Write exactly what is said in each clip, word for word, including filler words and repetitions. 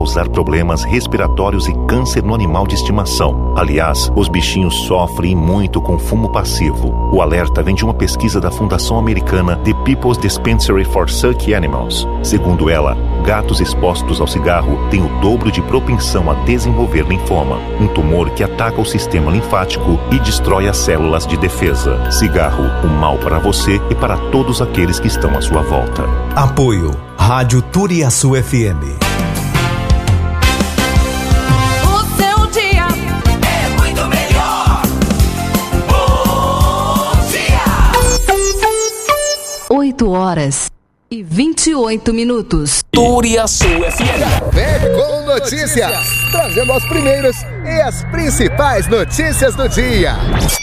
causar problemas respiratórios e câncer no animal de estimação. Aliás, os bichinhos sofrem muito com fumo passivo. O alerta vem de uma pesquisa da Fundação Americana The People's Dispensary for Sick Animals. Segundo ela, gatos expostos ao cigarro têm o dobro de propensão a desenvolver linfoma, um tumor que ataca o sistema linfático e destrói as células de defesa. Cigarro, um mal para você e para todos aqueles que estão à sua volta. Apoio Rádio Turiaçu F M. oito horas e vinte e oito minutos. Turiaçu F M. Vem com notícias, trazendo as primeiras e as principais notícias do dia.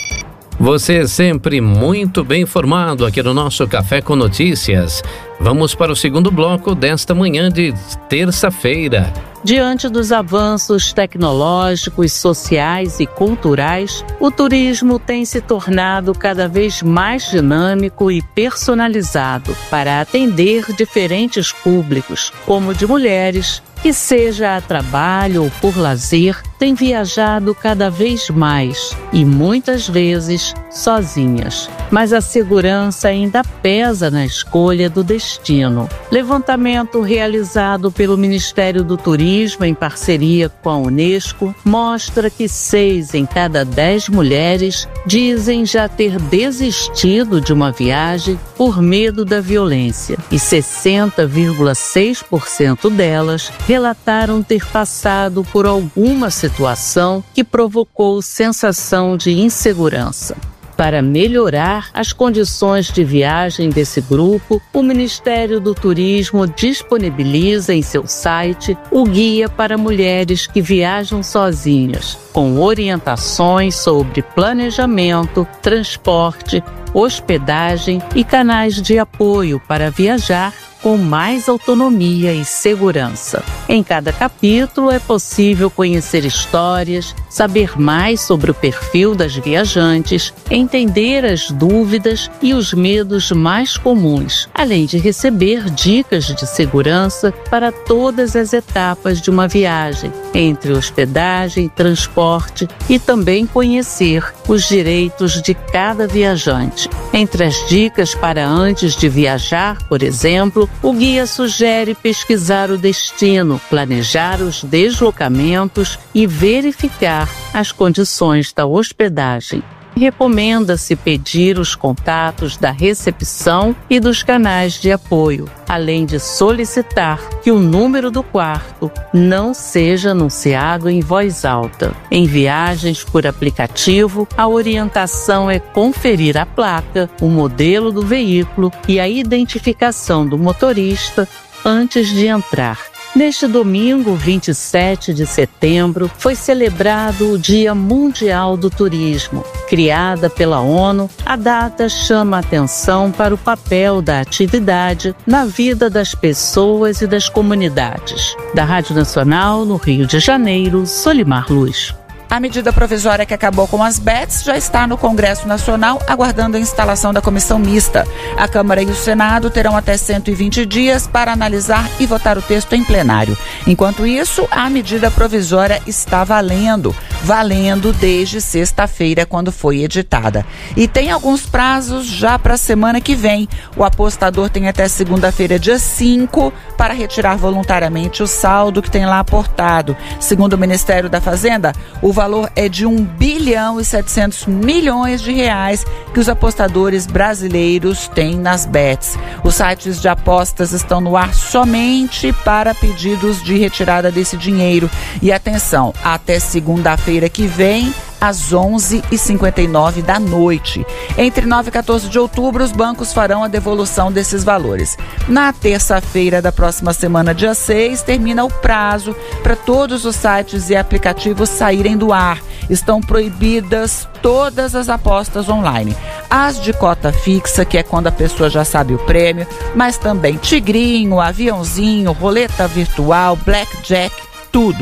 Você sempre muito bem informado aqui no nosso Café com Notícias. Vamos para o segundo bloco desta manhã de terça-feira. Diante dos avanços tecnológicos, sociais e culturais, o turismo tem se tornado cada vez mais dinâmico e personalizado para atender diferentes públicos, como de mulheres, que seja a trabalho ou por lazer, têm viajado cada vez mais e muitas vezes sozinhas. Mas a segurança ainda pesa na escolha do destino. Levantamento realizado pelo Ministério do Turismo em parceria com a Unesco mostra que seis em cada dez mulheres dizem já ter desistido de uma viagem por medo da violência e sessenta vírgula seis por cento delas relataram ter passado por alguma situação que provocou sensação de insegurança. Para melhorar as condições de viagem desse grupo, o Ministério do Turismo disponibiliza em seu site o Guia para Mulheres que Viajam Sozinhas, com orientações sobre planejamento, transporte, hospedagem e canais de apoio para viajar com mais autonomia e segurança. Em cada capítulo é possível conhecer histórias, saber mais sobre o perfil das viajantes, entender as dúvidas e os medos mais comuns, além de receber dicas de segurança para todas as etapas de uma viagem, entre hospedagem, transporte e também conhecer os direitos de cada viajante. Entre as dicas para antes de viajar, por exemplo, o guia sugere pesquisar o destino, planejar os deslocamentos e verificar as condições da hospedagem. Recomenda-se pedir os contatos da recepção e dos canais de apoio, além de solicitar que o número do quarto não seja anunciado em voz alta. Em viagens por aplicativo, a orientação é conferir a placa, o modelo do veículo e a identificação do motorista antes de entrar. Neste domingo, vinte e sete de setembro, foi celebrado o Dia Mundial do Turismo. Criada pela ONU, a data chama atenção para o papel da atividade na vida das pessoas e das comunidades. Da Rádio Nacional, no Rio de Janeiro, Solimar Luz. A medida provisória que acabou com as bets já está no Congresso Nacional, aguardando a instalação da comissão mista. A Câmara e o Senado terão até cento e vinte dias para analisar e votar o texto em plenário. Enquanto isso, a medida provisória está valendo, valendo desde sexta-feira, quando foi editada. E tem alguns prazos já para a semana que vem. O apostador tem até segunda-feira, dia cinco, para retirar voluntariamente o saldo que tem lá aportado. Segundo o Ministério da Fazenda, o O valor é de um bilhão e setecentos milhões de reais que os apostadores brasileiros têm nas bets. Os sites de apostas estão no ar somente para pedidos de retirada desse dinheiro. E atenção, até segunda-feira que vem, às onze e cinquenta e nove da noite. Entre nove e quatorze de outubro, os bancos farão a devolução desses valores. Na terça-feira da próxima semana, dia seis, termina o prazo para todos os sites e aplicativos saírem do ar. Estão proibidas todas as apostas online. As de cota fixa, que é quando a pessoa já sabe o prêmio, mas também tigrinho, aviãozinho, roleta virtual, blackjack, tudo.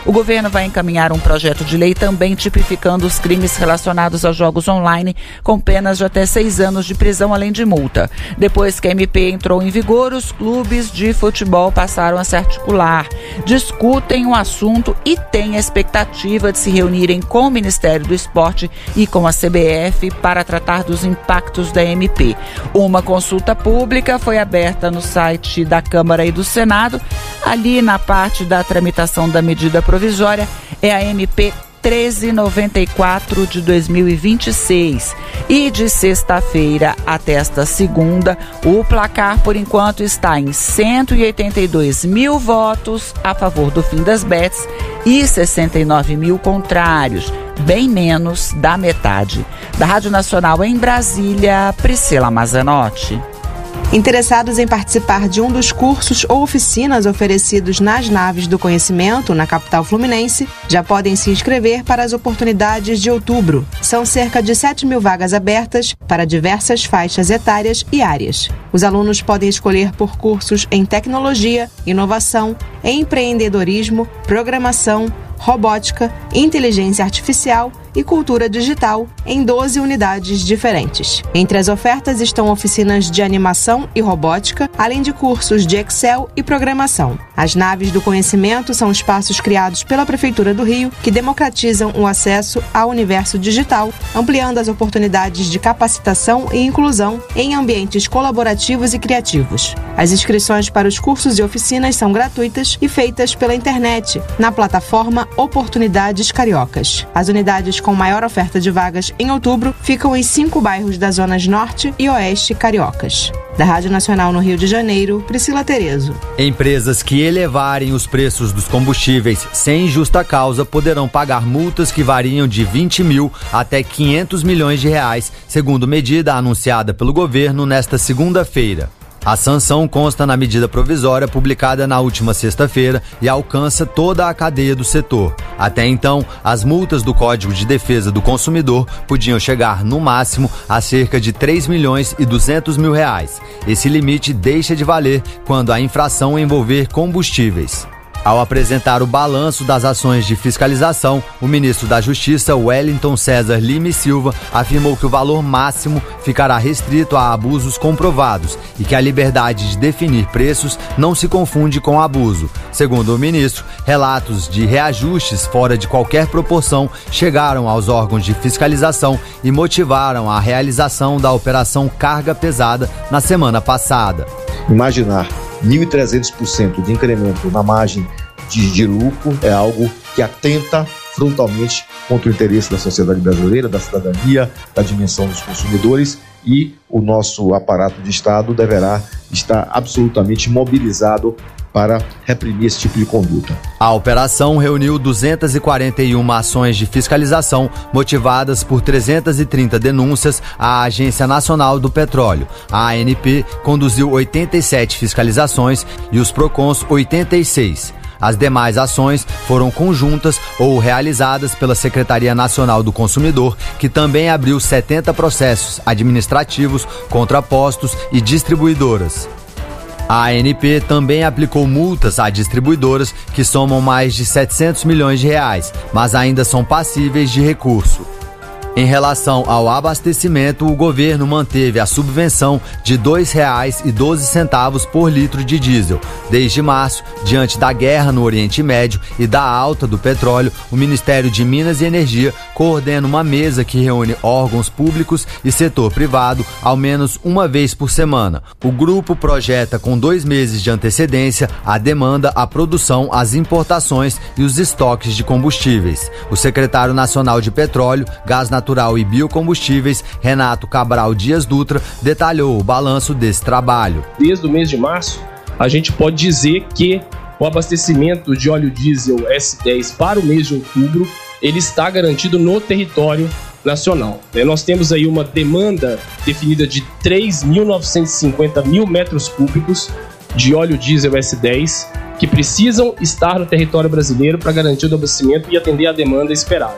O governo vai encaminhar um projeto de lei também tipificando os crimes relacionados a jogos online, com penas de até seis anos de prisão, além de multa. Depois que a M P entrou em vigor, os clubes de futebol passaram a se articular, discutem o assunto e têm a expectativa de se reunirem com o Ministério do Esporte e com a C B F para tratar dos impactos da M P. Uma consulta pública foi aberta no site da Câmara e do Senado. Ali, na parte da tramitação da medida provisória, é a M P treze noventa e quatro de dois mil e vinte e seis. E de sexta-feira até esta segunda, o placar, por enquanto, está em cento e oitenta e dois mil votos a favor do fim das bets e sessenta e nove mil contrários, bem menos da metade. Da Rádio Nacional em Brasília, Priscila Mazanotti. Interessados em participar de um dos cursos ou oficinas oferecidos nas Naves do Conhecimento, na capital fluminense, já podem se inscrever para as oportunidades de outubro. São cerca de sete mil vagas abertas para diversas faixas etárias e áreas. Os alunos podem escolher por cursos em tecnologia, inovação, empreendedorismo, programação, robótica, inteligência artificial e cultura digital em doze unidades diferentes. Entre as ofertas estão oficinas de animação e robótica, além de cursos de Excel e programação. As Naves do Conhecimento são espaços criados pela Prefeitura do Rio que democratizam o acesso ao universo digital, ampliando as oportunidades de capacitação e inclusão em ambientes colaborativos e criativos. As inscrições para os cursos e oficinas são gratuitas e feitas pela internet, na plataforma Oportunidades Cariocas. As unidades com maior oferta de vagas em outubro ficam em cinco bairros das zonas norte e oeste cariocas. Da Rádio Nacional no Rio de Janeiro, Priscila Terezo. Empresas que elevarem os preços dos combustíveis sem justa causa poderão pagar multas que variam de vinte mil até quinhentos milhões de reais, segundo medida anunciada pelo governo nesta segunda-feira. A sanção consta na medida provisória publicada na última sexta-feira e alcança toda a cadeia do setor. Até então, as multas do Código de Defesa do Consumidor podiam chegar, no máximo, a cerca de três milhões e duzentos mil reais. Esse limite deixa de valer quando a infração envolver combustíveis. Ao apresentar o balanço das ações de fiscalização, o ministro da Justiça, Wellington César Lima e Silva, afirmou que o valor máximo ficará restrito a abusos comprovados e que a liberdade de definir preços não se confunde com abuso. Segundo o ministro, relatos de reajustes fora de qualquer proporção chegaram aos órgãos de fiscalização e motivaram a realização da Operação Carga Pesada na semana passada. Imaginar mil e trezentos por cento de incremento na margem de, de lucro é algo que atenta frontalmente contra o interesse da sociedade brasileira, da cidadania, da dimensão dos consumidores, e o nosso aparato de Estado deverá estar absolutamente mobilizado para reprimir esse tipo de conduta. A operação reuniu duzentas e quarenta e uma ações de fiscalização motivadas por trezentas e trinta denúncias à Agência Nacional do Petróleo. A ANP conduziu oitenta e sete fiscalizações e os PROCONs oitenta e seis. As demais ações foram conjuntas ou realizadas pela Secretaria Nacional do Consumidor, que também abriu setenta processos administrativos contra postos e distribuidoras. A ANP também aplicou multas a distribuidoras que somam mais de setecentos milhões de reais, mas ainda são passíveis de recurso. Em relação ao abastecimento, o governo manteve a subvenção de dois reais e doze centavos por litro de diesel. Desde março, diante da guerra no Oriente Médio e da alta do petróleo, o Ministério de Minas e Energia coordena uma mesa que reúne órgãos públicos e setor privado ao menos uma vez por semana. O grupo projeta com dois meses de antecedência a demanda, a produção, as importações e os estoques de combustíveis. O secretário nacional de Petróleo, Gás Natural Natural e Biocombustíveis, Renato Cabral Dias Dutra, detalhou o balanço desse trabalho. Desde o mês de março, a gente pode dizer que o abastecimento de óleo diesel S dez para o mês de outubro, ele está garantido no território nacional. Nós temos aí uma demanda definida de três milhões novecentos e cinquenta mil metros cúbicos de óleo diesel S dez que precisam estar no território brasileiro para garantir o abastecimento e atender a demanda esperada.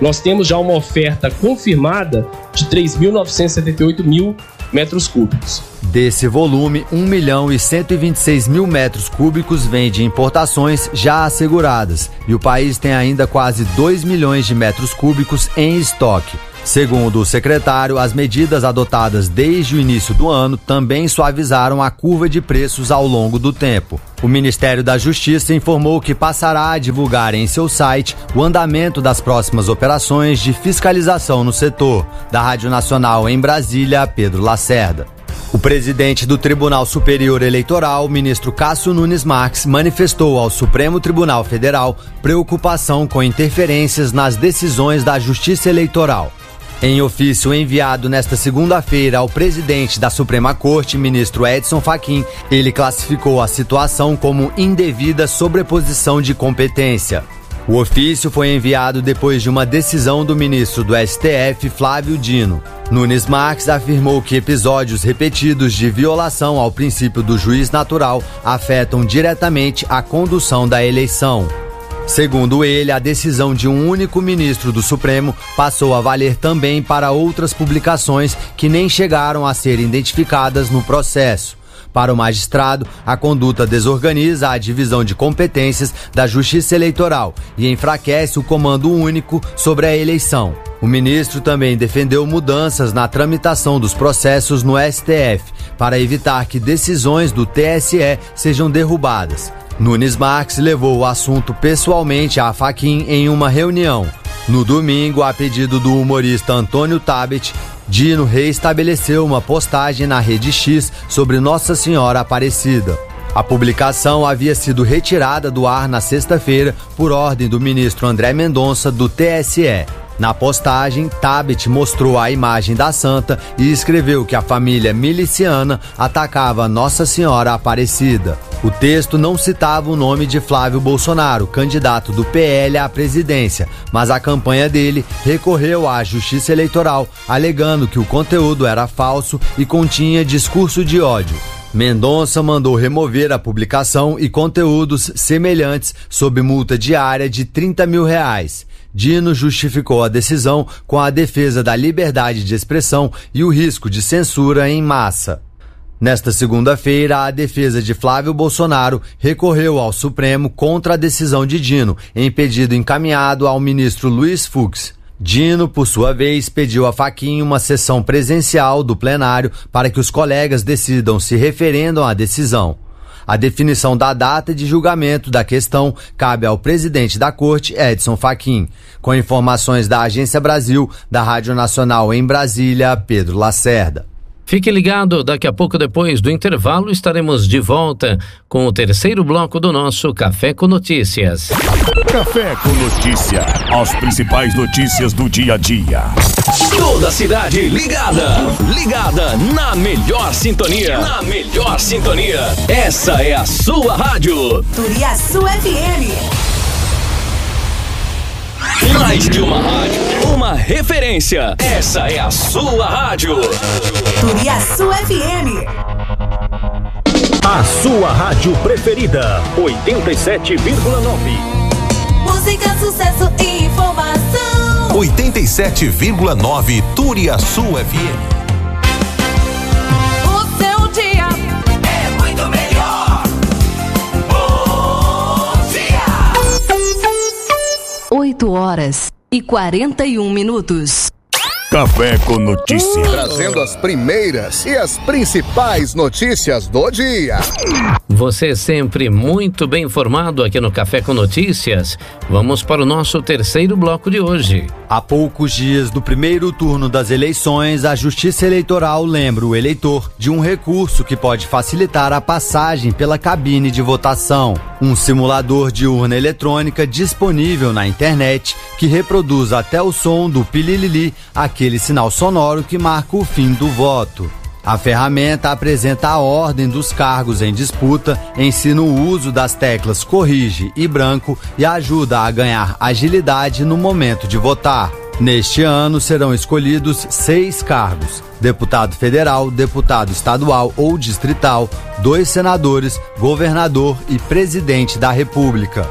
nós temos já uma oferta confirmada de três mil novecentos e setenta e oito mil metros cúbicos. Desse volume, um milhão e cento e vinte e seis mil metros cúbicos vem de importações já asseguradas, e o país tem ainda quase dois milhões de metros cúbicos em estoque. Segundo o secretário, as medidas adotadas desde o início do ano também suavizaram a curva de preços ao longo do tempo. O Ministério da Justiça informou que passará a divulgar em seu site o andamento das próximas operações de fiscalização no setor. Da Rádio Nacional em Brasília, Pedro Lacerda. O presidente do Tribunal Superior Eleitoral, ministro Cássio Nunes Marques, manifestou ao Supremo Tribunal Federal preocupação com interferências nas decisões da Justiça Eleitoral. Em ofício enviado nesta segunda-feira ao presidente da Suprema Corte, ministro Edson Fachin, ele classificou a situação como indevida sobreposição de competência. O ofício foi enviado depois de uma decisão do ministro do S T F, Flávio Dino. Nunes Marques afirmou que episódios repetidos de violação ao princípio do juiz natural afetam diretamente a condução da eleição. Segundo ele, a decisão de um único ministro do Supremo passou a valer também para outras publicações que nem chegaram a ser identificadas no processo. Para o magistrado, a conduta desorganiza a divisão de competências da Justiça Eleitoral e enfraquece o comando único sobre a eleição. O ministro também defendeu mudanças na tramitação dos processos no S T F, para evitar que decisões do T S E sejam derrubadas. Nunes Marques levou o assunto pessoalmente a Fachin em uma reunião. No domingo, a pedido do humorista Antônio Tabet, Dino reestabeleceu uma postagem na Rede X sobre Nossa Senhora Aparecida. A publicação havia sido retirada do ar na sexta-feira por ordem do ministro André Mendonça do T S E. Na postagem, Tabet mostrou a imagem da santa e escreveu que a família miliciana atacava Nossa Senhora Aparecida. O texto não citava o nome de Flávio Bolsonaro, candidato do P L à presidência, mas a campanha dele recorreu à Justiça Eleitoral, alegando que o conteúdo era falso e continha discurso de ódio. Mendonça mandou remover a publicação e conteúdos semelhantes sob multa diária de trinta mil reais. Dino justificou a decisão com a defesa da liberdade de expressão e o risco de censura em massa. Nesta segunda-feira, a defesa de Flávio Bolsonaro recorreu ao Supremo contra a decisão de Dino, em pedido encaminhado ao ministro Luiz Fux. Dino, por sua vez, pediu a Fachin uma sessão presencial do plenário para que os colegas decidam se referendam à decisão. A definição da data de julgamento da questão cabe ao presidente da Corte, Edson Fachin. Com informações da Agência Brasil, da Rádio Nacional em Brasília, Pedro Lacerda. Fique ligado, daqui a pouco depois do intervalo estaremos de volta com o terceiro bloco do nosso Café com Notícias. Café com Notícia, as principais notícias do dia a dia. Toda a cidade ligada, ligada na melhor sintonia, na melhor sintonia. Essa é a sua rádio. Turiaçu F M. Mais de uma rádio, uma referência. Essa é a sua rádio. Turiaçu F M. A sua rádio preferida, oitenta e sete vírgula nove. Música, sucesso e informação. oitenta e sete vírgula nove Turiaçu F M. O seu dia é muito melhor. Bom dia. oito horas e quarenta e um minutos. Café com Notícias. Trazendo as primeiras e as principais notícias do dia. Você sempre muito bem informado aqui no Café com Notícias. Vamos para o nosso terceiro bloco de hoje. Há poucos dias do primeiro turno das eleições, a Justiça Eleitoral lembra o eleitor de um recurso que pode facilitar a passagem pela cabine de votação. Um simulador de urna eletrônica disponível na internet que reproduz até o som do pililili, aquele sinal sonoro que marca o fim do voto. A ferramenta apresenta a ordem dos cargos em disputa, ensina o uso das teclas corrige e branco e ajuda a ganhar agilidade no momento de votar. Neste ano serão escolhidos seis cargos: deputado federal, deputado estadual ou distrital, dois senadores, governador e presidente da República.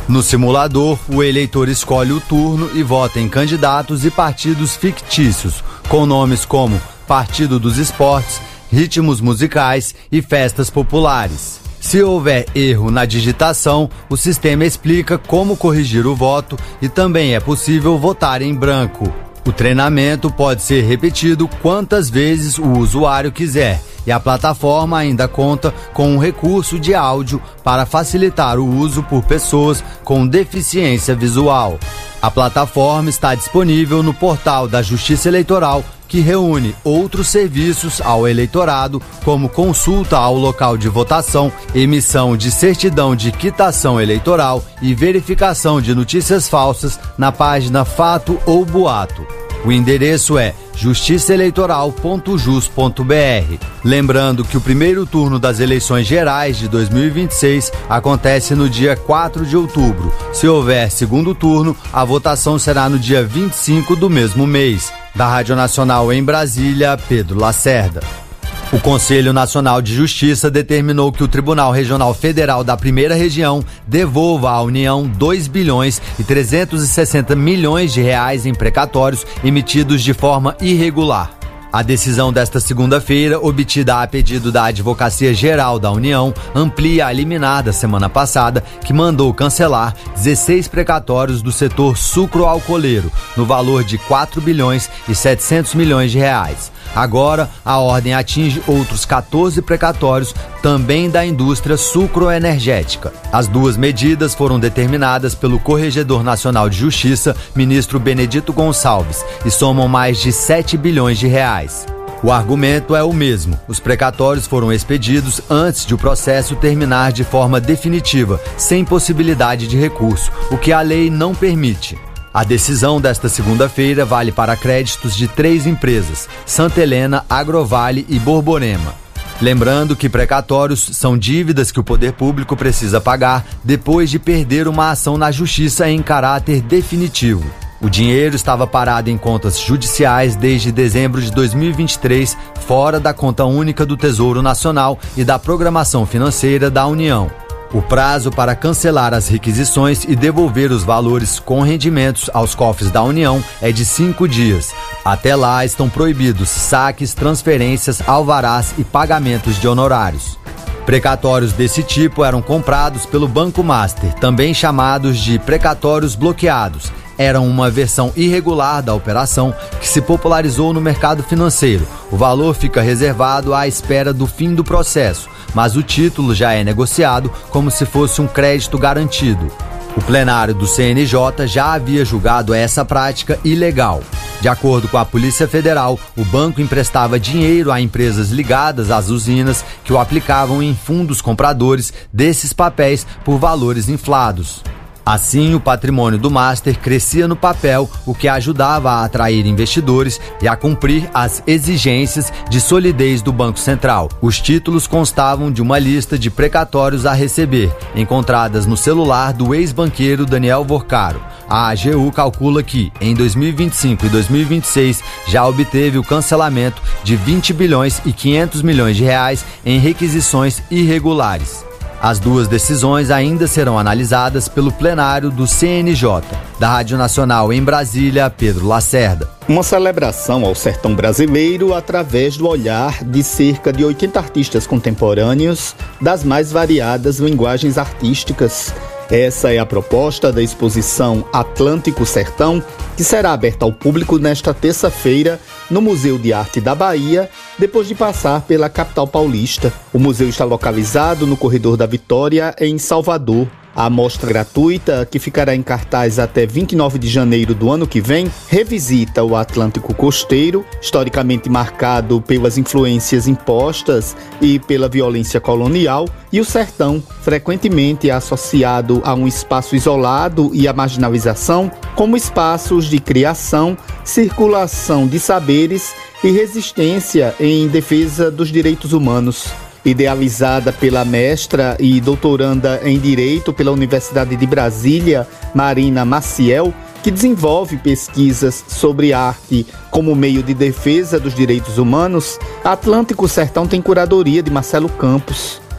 No simulador, o eleitor escolhe o turno e vota em candidatos e partidos fictícios, com nomes como Partido dos Esportes, Ritmos Musicais e Festas Populares. Se houver erro na digitação, o sistema explica como corrigir o voto e também é possível votar em branco. O treinamento pode ser repetido quantas vezes o usuário quiser e a plataforma ainda conta com um recurso de áudio para facilitar o uso por pessoas com deficiência visual. A plataforma está disponível no portal da Justiça Eleitoral, que reúne outros serviços ao eleitorado, como consulta ao local de votação, emissão de certidão de quitação eleitoral e verificação de notícias falsas na página Fato ou Boato. O endereço é justiça eleitoral ponto jus ponto b r. Lembrando que o primeiro turno das eleições gerais de dois mil e vinte e seis acontece no dia quatro de outubro. Se houver segundo turno, a votação será no dia vinte e cinco do mesmo mês. Da Rádio Nacional em Brasília, Pedro Lacerda. O Conselho Nacional de Justiça determinou que o Tribunal Regional Federal da Primeira Região devolva à União dois bilhões e trezentos e sessenta milhões de reais em precatórios emitidos de forma irregular. A decisão desta segunda-feira, obtida a pedido da Advocacia Geral da União, amplia a liminar da semana passada, que mandou cancelar dezesseis precatórios do setor sucroalcooleiro, no valor de quatro bilhões e setecentos milhões de reais. Agora, a ordem atinge outros quatorze precatórios, também da indústria sucroenergética. As duas medidas foram determinadas pelo Corregedor Nacional de Justiça, ministro Benedito Gonçalves, e somam mais de sete bilhões de reais. O argumento é o mesmo. Os precatórios foram expedidos antes de o processo terminar de forma definitiva, sem possibilidade de recurso, o que a lei não permite. A decisão desta segunda-feira vale para créditos de três empresas, Santa Helena, Agrovale e Borborema. Lembrando que precatórios são dívidas que o poder público precisa pagar depois de perder uma ação na justiça em caráter definitivo. O dinheiro estava parado em contas judiciais desde dezembro de dois mil e vinte e três, fora da conta única do Tesouro Nacional e da Programação Financeira da União. O prazo para cancelar as requisições e devolver os valores com rendimentos aos cofres da União é de cinco dias. Até lá estão proibidos saques, transferências, alvarás e pagamentos de honorários. Precatórios desse tipo eram comprados pelo Banco Master, também chamados de precatórios bloqueados. Eram uma versão irregular da operação que se popularizou no mercado financeiro. O valor fica reservado à espera do fim do processo, mas o título já é negociado como se fosse um crédito garantido. O plenário do C N J já havia julgado essa prática ilegal. De acordo com a Polícia Federal, o banco emprestava dinheiro a empresas ligadas às usinas que o aplicavam em fundos compradores desses papéis por valores inflados. Assim, o patrimônio do Master crescia no papel, o que ajudava a atrair investidores e a cumprir as exigências de solidez do Banco Central. Os títulos constavam de uma lista de precatórios a receber, encontradas no celular do ex-banqueiro Daniel Vorcaro. A A G U calcula que, em dois mil e vinte e cinco e dois mil e vinte e seis, já obteve o cancelamento de vinte bilhões e quinhentos milhões de reais em requisições irregulares. As duas decisões ainda serão analisadas pelo plenário do C N J. Da Rádio Nacional em Brasília, Pedro Lacerda. Uma celebração ao sertão brasileiro através do olhar de cerca de oitenta artistas contemporâneos das mais variadas linguagens artísticas. Essa é a proposta da exposição Atlântico Sertão, que será aberta ao público nesta terça-feira no Museu de Arte da Bahia, depois de passar pela capital paulista. O museu está localizado no Corredor da Vitória, em Salvador. A mostra gratuita, que ficará em cartaz até vinte e nove de janeiro do ano que vem, revisita o Atlântico costeiro, historicamente marcado pelas influências impostas e pela violência colonial, e o sertão, frequentemente associado a um espaço isolado e à marginalização, como espaços de criação, circulação de saberes e resistência em defesa dos direitos humanos. Idealizada pela mestra e doutoranda em Direito pela Universidade de Brasília, Marina Maciel, que desenvolve pesquisas sobre arte como meio de defesa dos direitos humanos, Atlântico Sertão tem curadoria de Marcelo Campos.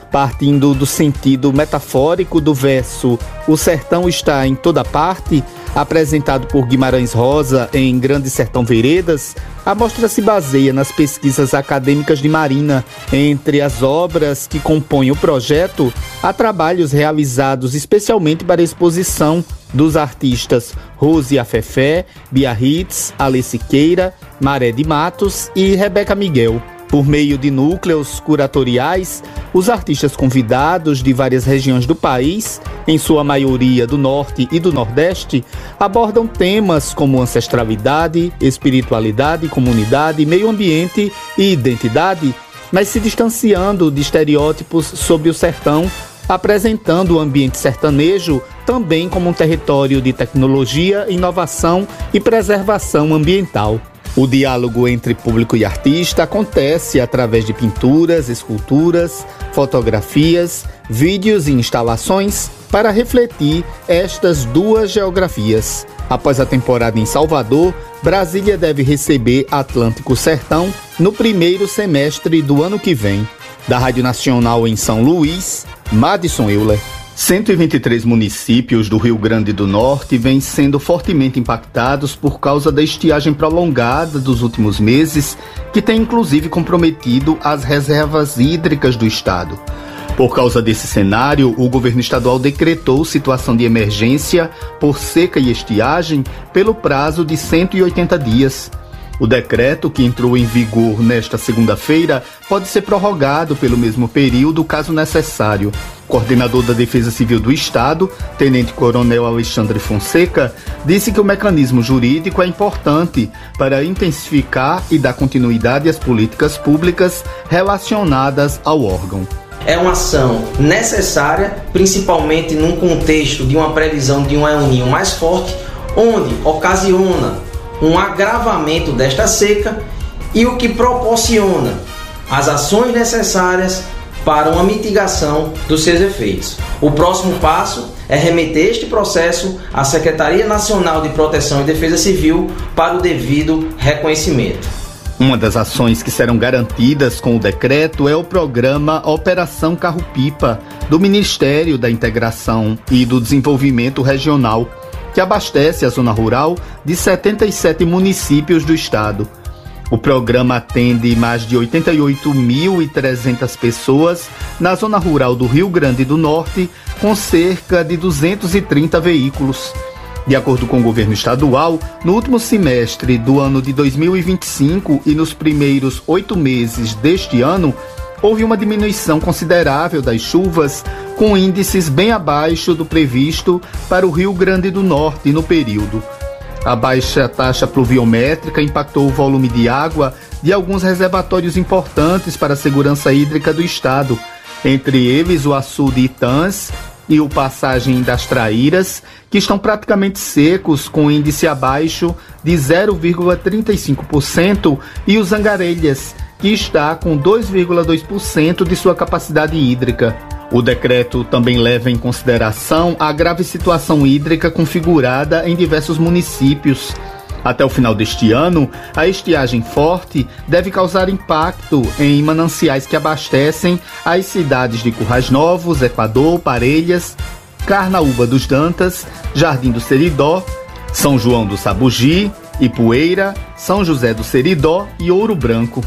partindo do sentido metafórico do verso "O sertão está em toda parte", apresentado por Guimarães Rosa em Grande Sertão Veredas, a mostra se baseia nas pesquisas acadêmicas de Marina. Entre as obras que compõem o projeto, há trabalhos realizados especialmente para a exposição dos artistas Rose Afefé, Biarritz, Ale Siqueira, Maré de Matos e Rebeca Miguel. Por meio de núcleos curatoriais, os artistas convidados de várias regiões do país, em sua maioria do Norte e do Nordeste, abordam temas como ancestralidade, espiritualidade, comunidade, meio ambiente e identidade, mas se distanciando de estereótipos sobre o sertão, apresentando o ambiente sertanejo também como um território de tecnologia, inovação e preservação ambiental. O diálogo entre público e artista acontece através de pinturas, esculturas, fotografias, vídeos e instalações para refletir estas duas geografias. Após a temporada em Salvador, Brasília deve receber Atlântico Sertão no primeiro semestre do ano que vem. Da Rádio Nacional em São Luís, Madison Euler. cento e vinte e três municípios do Rio Grande do Norte vêm sendo fortemente impactados por causa da estiagem prolongada dos últimos meses, que tem inclusive comprometido as reservas hídricas do estado. Por causa desse cenário, o governo estadual decretou situação de emergência por seca e estiagem pelo prazo de cento e oitenta dias. O decreto, que entrou em vigor nesta segunda-feira, pode ser prorrogado pelo mesmo período, caso necessário. O coordenador da Defesa Civil do Estado, Tenente-Coronel Alexandre Fonseca, disse que o mecanismo jurídico é importante para intensificar e dar continuidade às políticas públicas relacionadas ao órgão. É uma ação necessária, principalmente num contexto de uma previsão de um El Niño mais forte, onde ocasiona um agravamento desta seca e o que proporciona as ações necessárias para uma mitigação dos seus efeitos. O próximo passo é remeter este processo à Secretaria Nacional de Proteção e Defesa Civil para o devido reconhecimento. Uma das ações que serão garantidas com o decreto é o programa Operação Carro-Pipa, do Ministério da Integração e do Desenvolvimento Regional, que abastece a zona rural de setenta e sete municípios do estado. O programa atende mais de oitenta e oito mil e trezentas pessoas na zona rural do Rio Grande do Norte, com cerca de duzentos e trinta veículos. De acordo com o governo estadual, no último semestre do ano de dois mil e vinte e cinco e nos primeiros oito meses deste ano, houve uma diminuição considerável das chuvas, com índices bem abaixo do previsto para o Rio Grande do Norte no período. A baixa taxa pluviométrica impactou o volume de água de alguns reservatórios importantes para a segurança hídrica do estado, entre eles o açude Itãs e o Passagem das Traíras, que estão praticamente secos, com índice abaixo de zero vírgula trinta e cinco por cento, e os Angarelhas, que está com dois vírgula dois por cento de sua capacidade hídrica. O decreto também leva em consideração a grave situação hídrica configurada em diversos municípios. Até o final deste ano, a estiagem forte deve causar impacto em mananciais que abastecem as cidades de Currais Novos, Equador, Parelhas, Carnaúba dos Dantas, Jardim do Seridó, São João do Sabugi, Ipueira, São José do Seridó e Ouro Branco.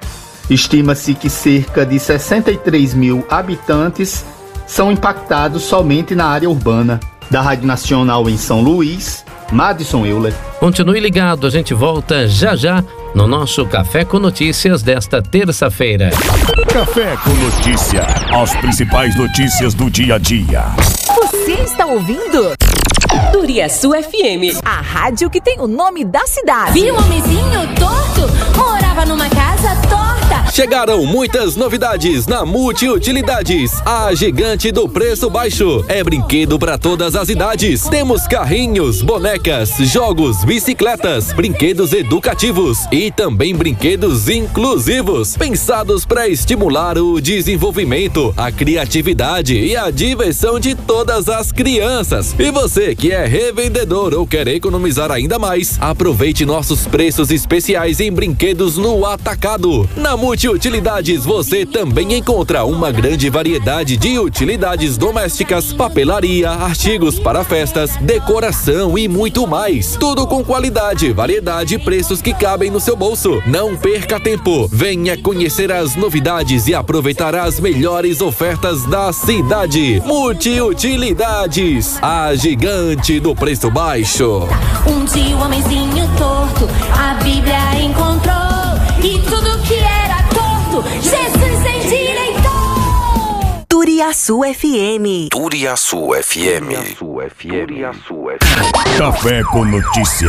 Estima-se que cerca de sessenta e três mil habitantes são impactados somente na área urbana. Da Rádio Nacional em São Luís, Madison Euler. Continue ligado, a gente volta já já no nosso Café com Notícias desta terça-feira. Café com Notícia, as principais notícias do dia a dia. Você está ouvindo? Turiaçu F M, a rádio que tem o nome da cidade. Vi um homenzinho torto, morava numa casa torta. Chegaram muitas novidades na Multiutilidades, a gigante do preço baixo. É brinquedo para todas as idades. Temos carrinhos, bonecas, jogos, bicicletas, brinquedos educativos e também brinquedos inclusivos, pensados para estimular o desenvolvimento, a criatividade e a diversão de todas as crianças. E você que é revendedor ou quer economizar ainda mais, aproveite nossos preços especiais em brinquedos no atacado. Na Multiutilidades você também encontra uma grande variedade de utilidades domésticas, papelaria, artigos para festas, decoração e muito mais. Tudo com qualidade, variedade e preços que cabem no seu bolso. Não perca tempo. Venha conhecer as novidades e aproveitar as melhores ofertas da cidade. Multiutilidades, a gigante do preço baixo. Um dia o homenzinho torto a Bíblia encontrou, e tudo que era torto Jesus endireitou. Turiaçu F M. Turiaçu F M. Café com Notícia.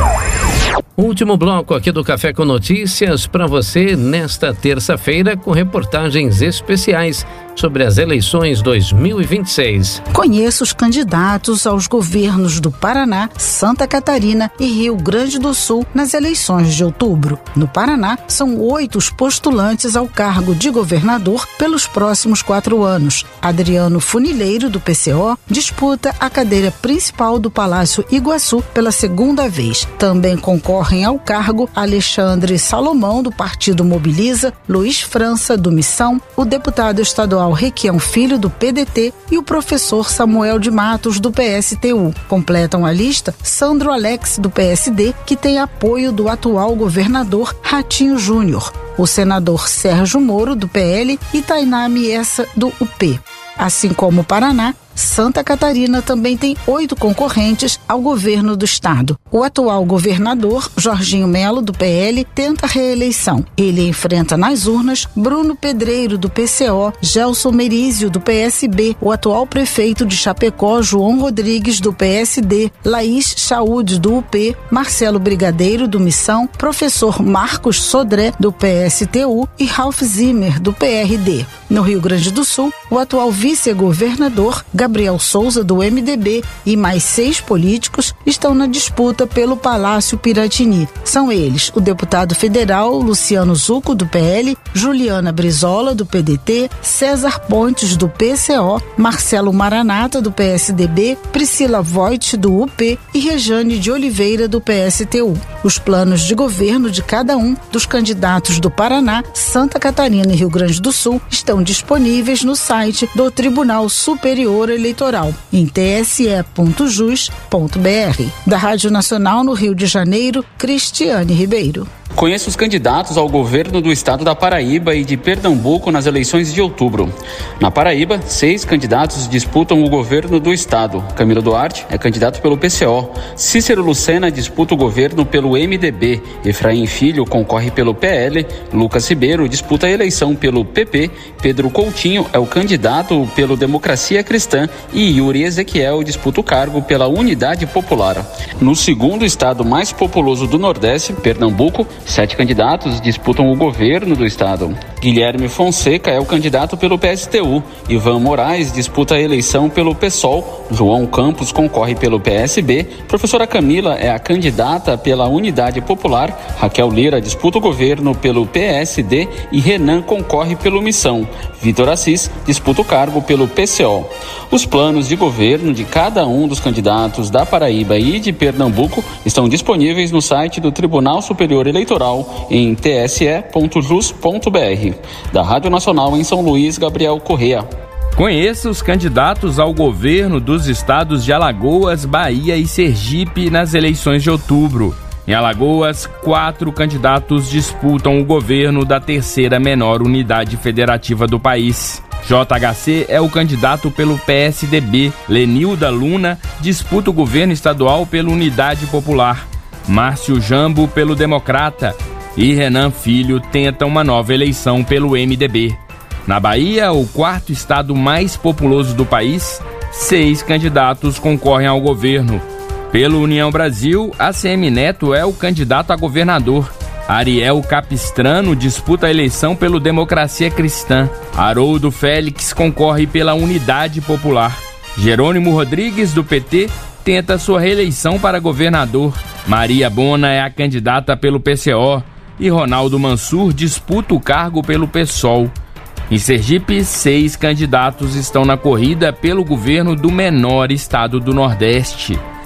Último bloco aqui do Café com Notícias para você nesta terça-feira, com reportagens especiais sobre as eleições dois mil e vinte e seis. Conheça os candidatos aos governos do Paraná, Santa Catarina e Rio Grande do Sul nas eleições de outubro. No Paraná, são oito os postulantes ao cargo de governador pelos próximos quatro anos. Adriano Funileiro, do P C O, disputa a cadeira principal do Palácio Iguaçu pela segunda vez. Também concorrem ao cargo Alexandre Salomão, do Partido Mobiliza, Luiz França, do Missão, o deputado estadual Requião Filho, do P D T, e o professor Samuel de Matos, do P S T U. Completam a lista Sandro Alex, do P S D, que tem apoio do atual governador Ratinho Júnior, o senador Sérgio Moro, do P L, e Tainá Miessa, do U P. Assim como o Paraná, Santa Catarina também tem oito concorrentes ao governo do estado. O atual governador, Jorginho Melo, do P L, tenta a reeleição. Ele enfrenta nas urnas Bruno Pedreiro, do P C O, Gelson Merizio, do P S B, o atual prefeito de Chapecó, João Rodrigues, do P S D, Laís Chaúde, do U P, Marcelo Brigadeiro, do Missão, professor Marcos Sodré, do P S T U, e Ralph Zimmer, do P R D. No Rio Grande do Sul, o atual vice-governador, Gabriel Souza, do M D B, e mais seis políticos estão na disputa pelo Palácio Piratini. São eles o deputado federal Luciano Zucco, do P L, Juliana Brizola, do P D T, César Pontes, do P C O, Marcelo Maranata, do P S D B, Priscila Voigt, do U P, e Rejane de Oliveira, do P S T U. Os planos de governo de cada um dos candidatos do Paraná, Santa Catarina e Rio Grande do Sul estão disponíveis no site do Tribunal Superior Eleitoral, em t s e ponto jus ponto b r. Da Rádio Nacional no Rio de Janeiro, Cristiane Ribeiro. Conheça os candidatos ao governo do estado da Paraíba e de Pernambuco nas eleições de outubro. Na Paraíba, seis candidatos disputam o governo do estado. Camilo Duarte é candidato pelo P C O. Cícero Lucena disputa o governo pelo M D B. Efraim Filho concorre pelo P L. Lucas Ribeiro disputa a eleição pelo P P. Pedro Coutinho é o candidato pelo Democracia Cristã. E Yuri Ezequiel disputa o cargo pela Unidade Popular. No segundo estado mais populoso do Nordeste, Pernambuco, sete candidatos disputam o governo do estado. Guilherme Fonseca é o candidato pelo P S T U. Ivan Moraes disputa a eleição pelo PSOL. João Campos concorre pelo P S B. Professora Camila é a candidata pela Unidade Popular. Raquel Lira disputa o governo pelo P S D e Renan concorre pelo Missão. Vitor Assis disputa o cargo pelo P C O. Os planos de governo de cada um dos candidatos da Paraíba e de Pernambuco estão disponíveis no site do Tribunal Superior Eleitoral em t s e ponto jus ponto b r. Da Rádio Nacional em São Luís, Gabriel Correa. Conheça os candidatos ao governo dos estados de Alagoas, Bahia e Sergipe nas eleições de outubro. Em Alagoas, quatro candidatos disputam o governo da terceira menor unidade federativa do país. J H C é o candidato pelo P S D B. Lenilda Luna disputa o governo estadual pela Unidade Popular. Márcio Jambo pelo Democrata. E Renan Filho tenta uma nova eleição pelo M D B. Na Bahia, o quarto estado mais populoso do país, seis candidatos concorrem ao governo. Pelo União Brasil, A C M Neto é o candidato a governador. Ariel Capistrano disputa a eleição pelo Democracia Cristã. Haroldo Félix concorre pela Unidade Popular. Jerônimo Rodrigues, do P T, tenta sua reeleição para governador. Maria Bona é a candidata pelo P C O. E Ronaldo Mansur disputa o cargo pelo PSOL. Em Sergipe, seis candidatos estão na corrida pelo governo do menor estado do Nordeste.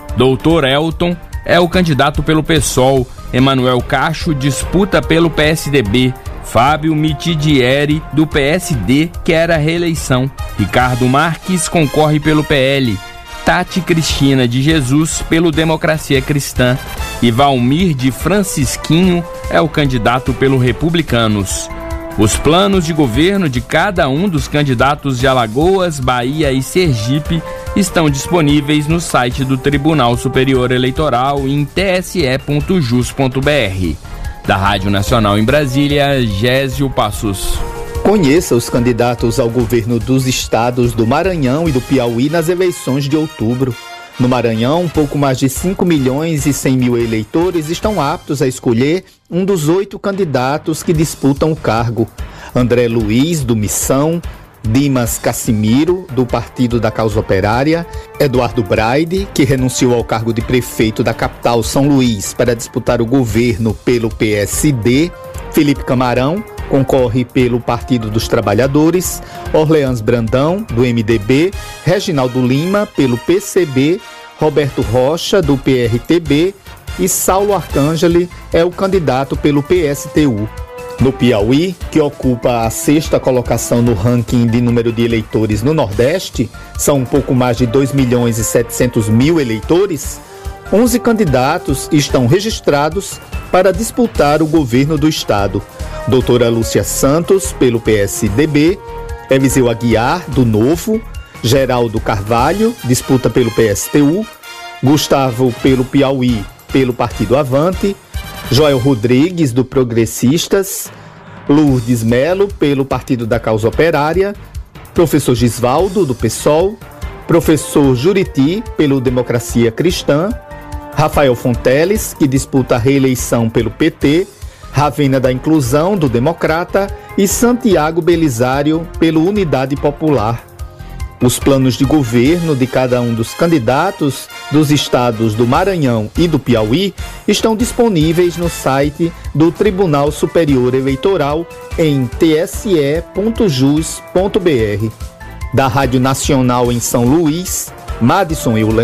Doutor Elton é o candidato pelo PSOL. Emanuel Cacho disputa pelo P S D B. Fábio Mitidieri, do P S D, quer a reeleição. Ricardo Marques concorre pelo P L. Tati Cristina de Jesus pelo Democracia Cristã. E Valmir de Francisquinho é o candidato pelo Republicanos. Os planos de governo de cada um dos candidatos de Alagoas, Bahia e Sergipe estão disponíveis no site do Tribunal Superior Eleitoral em t s e ponto jus ponto b r. Da Rádio Nacional em Brasília, Gésio Passos. Conheça os candidatos ao governo dos estados do Maranhão e do Piauí nas eleições de outubro. No Maranhão, um pouco mais de cinco milhões e cem mil eleitores estão aptos a escolher um dos oito candidatos que disputam o cargo. André Luiz, do Missão, Dimas Cassimiro, do Partido da Causa Operária, Eduardo Braide, que renunciou ao cargo de prefeito da capital São Luís para disputar o governo pelo P S D, Felipe Camarão, concorre pelo Partido dos Trabalhadores, Orleans Brandão, do M D B, Reginaldo Lima, pelo P C B, Roberto Rocha, do P R T B e Saulo Arcangeli é o candidato pelo P S T U. No Piauí, que ocupa a sexta colocação no ranking de número de eleitores no Nordeste, são um pouco mais de dois milhões e setecentos mil eleitores, onze candidatos estão registrados para disputar o governo do estado. Doutora Lúcia Santos, pelo P S D B, Eliseu Aguiar, do Novo, Geraldo Carvalho, disputa pelo P S T U, Gustavo, pelo Piauí, pelo Partido Avante, Joel Rodrigues, do Progressistas, Lourdes Melo, pelo Partido da Causa Operária, Professor Gisvaldo, do PSOL, Professor Juriti, pelo Democracia Cristã, Rafael Fonteles, que disputa a reeleição pelo P T, Ravena da Inclusão, do Democrata, e Santiago Belisário, pelo Unidade Popular. Os planos de governo de cada um dos candidatos dos estados do Maranhão e do Piauí estão disponíveis no site do Tribunal Superior Eleitoral em t s e ponto jus ponto b r. Da Rádio Nacional em São Luís, Madison Euler.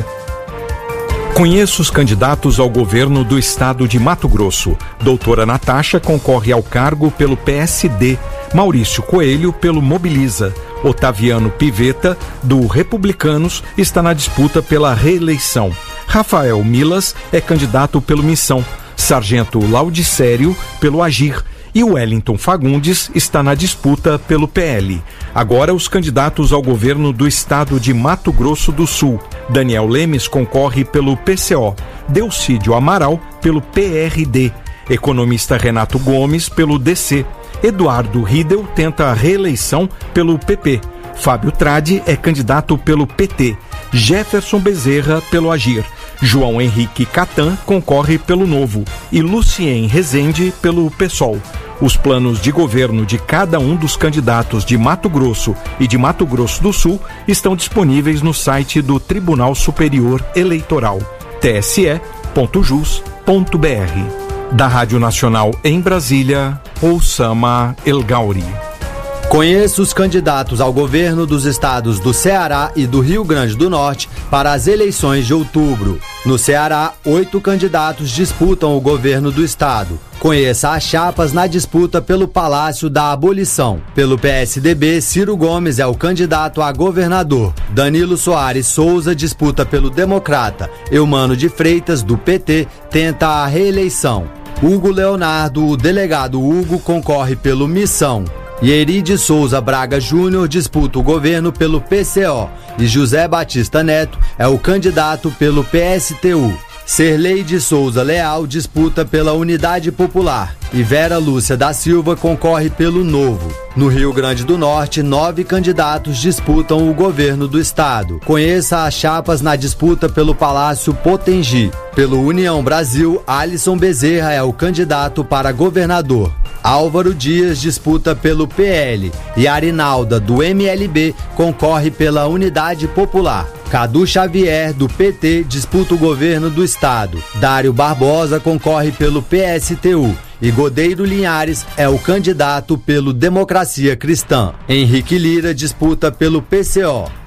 Conheça os candidatos ao governo do estado de Mato Grosso. Doutora Natasha concorre ao cargo pelo P S D, Maurício Coelho pelo Mobiliza, Otaviano Piveta, do Republicanos, está na disputa pela reeleição. Rafael Milas é candidato pelo Missão, Sargento Laudicério pelo Agir e Wellington Fagundes está na disputa pelo P L. Agora os candidatos ao governo do estado de Mato Grosso do Sul. Daniel Lemes concorre pelo P C O, Delcídio Amaral pelo P R D, economista Renato Gomes pelo D C, Eduardo Riedel tenta a reeleição pelo P P, Fábio Tradi é candidato pelo P T, Jefferson Bezerra pelo Agir, João Henrique Catan concorre pelo Novo e Lucien Rezende pelo PSOL. Os planos de governo de cada um dos candidatos de Mato Grosso e de Mato Grosso do Sul estão disponíveis no site do Tribunal Superior Eleitoral, t s e ponto jus ponto b r. Da Rádio Nacional em Brasília, Oussama El Gauri. Conheça os candidatos ao governo dos estados do Ceará e do Rio Grande do Norte para as eleições de outubro. No Ceará, oito candidatos disputam o governo do estado. Conheça as chapas na disputa pelo Palácio da Abolição. Pelo P S D B, Ciro Gomes é o candidato a governador. Danilo Soares Souza disputa pelo Democrata. Eumano de Freitas, do P T, tenta a reeleição. Hugo Leonardo, o delegado Hugo, concorre pelo Missão. Yeri de Souza Braga Júnior disputa o governo pelo P C O e José Batista Neto é o candidato pelo P S T U. Serlei de Souza Leal disputa pela Unidade Popular e Vera Lúcia da Silva concorre pelo Novo. No Rio Grande do Norte, nove candidatos disputam o governo do estado. Conheça as chapas na disputa pelo Palácio Potengi. Pelo União Brasil, Alisson Bezerra é o candidato para governador. Álvaro Dias disputa pelo P L e Arinalda, do M L B, concorre pela Unidade Popular. Cadu Xavier, do P T, disputa o governo do estado. Dário Barbosa concorre pelo P S T U e Godeiro Linhares é o candidato pelo Democracia Cristã. Henrique Lira disputa pelo P C O.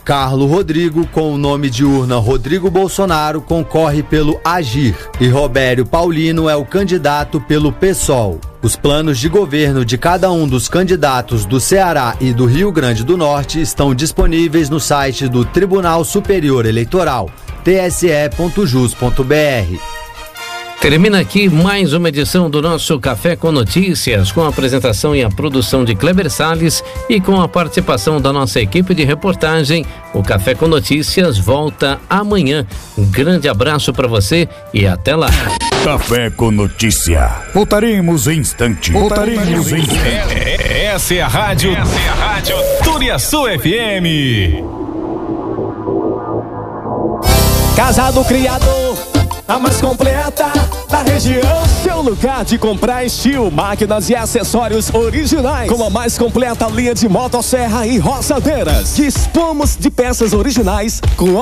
Carlo Rodrigo, com o nome de urna Rodrigo Bolsonaro, concorre pelo Agir e Robério Paulino é o candidato pelo PSOL. Os planos de governo de cada um dos candidatos do Ceará e do Rio Grande do Norte estão disponíveis no site do Tribunal Superior Eleitoral, t s e ponto jus ponto b r. Termina aqui mais uma edição do nosso Café com Notícias, com a apresentação e a produção de Kleber Salles e com a participação da nossa equipe de reportagem. O Café com Notícias volta amanhã. Um grande abraço para você e até lá. Café com Notícia. Voltaremos em instante. Voltaremos em instante. É, essa é a rádio. Essa é a rádio Turiaçu F M. Casa do Criador, a mais completa da região. Seu lugar de comprar estilo, máquinas e acessórios originais, com a mais completa linha de motosserra e roçadeiras. Dispomos de peças originais com